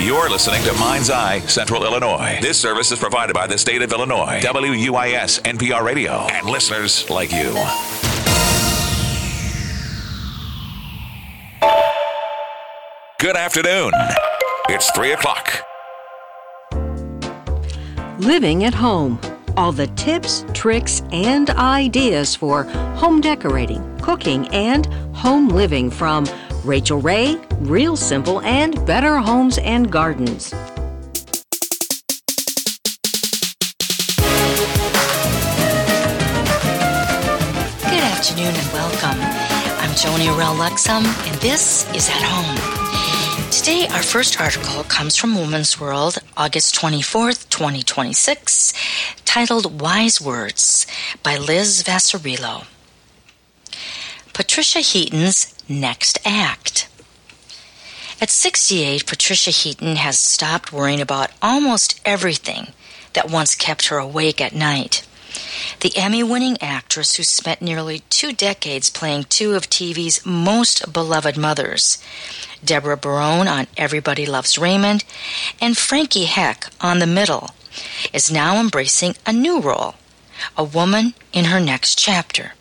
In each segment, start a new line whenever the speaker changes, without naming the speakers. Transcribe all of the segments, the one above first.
You're listening to Mind's Eye Central Illinois. This service is provided by the state of Illinois, WUIS NPR Radio, and listeners like you. Good afternoon. It's 3 o'clock.
Living at home. All the tips, tricks, and ideas for home decorating, cooking, and home living from Rachel Ray, Real Simple, and Better Homes and Gardens.
Good afternoon and welcome. I'm Joni Orell Luxem, and this is At Home. Today, our first article comes from Woman's World, August 24th, 2026, titled Wise Words by Liz Vassarillo. Patricia Heaton's Next Act. At 68, Patricia Heaton has stopped worrying about almost everything that once kept her awake at night. The Emmy-winning actress who spent nearly 2 decades playing 2 of TV's most beloved mothers, Deborah Barone on Everybody Loves Raymond, and Frankie Heck on The Middle, is now embracing a new role, a woman in her next chapter.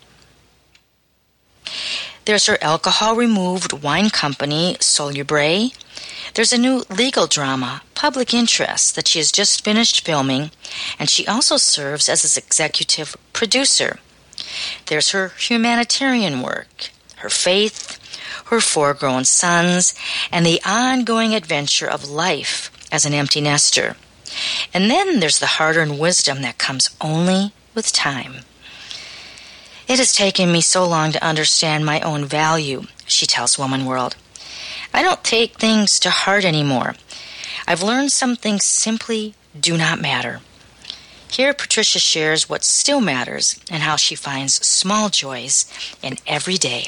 There's her alcohol-removed wine company, Solubre. There's a new legal drama, Public Interest, that she has just finished filming, and she also serves as its executive producer. There's her humanitarian work, her faith, her 4 grown sons, and the ongoing adventure of life as an empty nester. And then there's the hard-earned wisdom that comes only with time. It has taken me so long to understand my own value, she tells Woman World. I don't take things to heart anymore. I've learned some things simply do not matter. Here, Patricia shares what still matters and how she finds small joys in every day.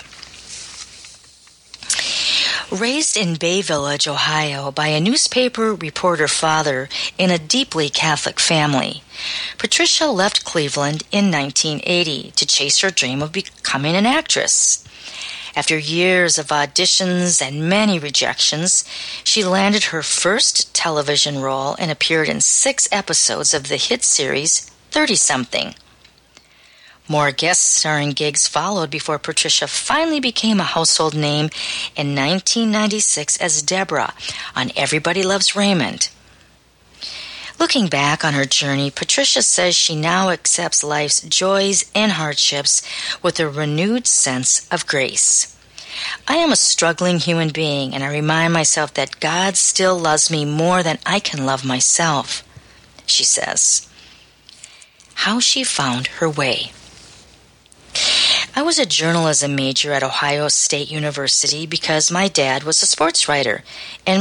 Raised in Bay Village, Ohio, by a newspaper reporter father in a deeply Catholic family, Patricia left Cleveland in 1980 to chase her dream of becoming an actress. After years of auditions and many rejections, she landed her first television role and appeared in 6 episodes of the hit series 30-something. More guest starring gigs followed before Patricia finally became a household name in 1996 as Deborah on Everybody Loves Raymond. Looking back on her journey, Patricia says she now accepts life's joys and hardships with a renewed sense of grace. I am a struggling human being, and I remind myself that God still loves me more than I can love myself, she says. How she found her way. I was a journalism major at Ohio State University because my dad was a sports writer, and